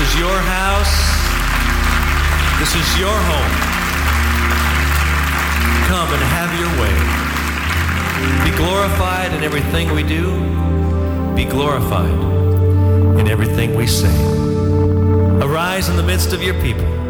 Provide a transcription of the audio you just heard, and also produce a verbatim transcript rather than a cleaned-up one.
is your house. This is your home. Come and have your way. Be glorified in everything we do. Be glorified in everything we say. Arise in the midst of your people.